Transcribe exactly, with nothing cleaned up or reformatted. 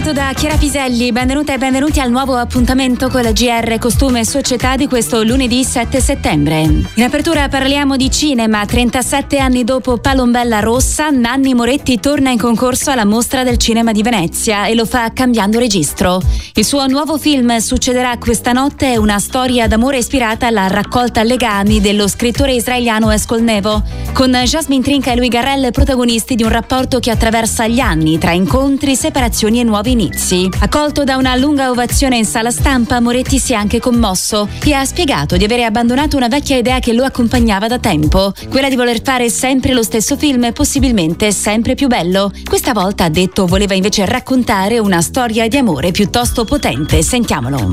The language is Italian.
diretto da Chiara Piselli. Benvenute e benvenuti al nuovo appuntamento con la G R Costume e Società di questo lunedì sette settembre. In apertura parliamo di cinema. trentasette anni dopo Palombella Rossa, Nanni Moretti torna in concorso alla Mostra del Cinema di Venezia e lo fa cambiando registro. Il suo nuovo film Succederà questa notte è una storia d'amore ispirata alla raccolta Legami dello scrittore israeliano Eshkol Nevo, con Jasmine Trinca e Louis Garrel protagonisti di un rapporto che attraversa gli anni tra incontri, separazioni e nuovi inizi. Accolto da una lunga ovazione in sala stampa, Moretti si è anche commosso e ha spiegato di avere abbandonato una vecchia idea che lo accompagnava da tempo, quella di voler fare sempre lo stesso film e possibilmente sempre più bello. Questa volta, ha detto, voleva invece raccontare una storia di amore piuttosto potente. Sentiamolo.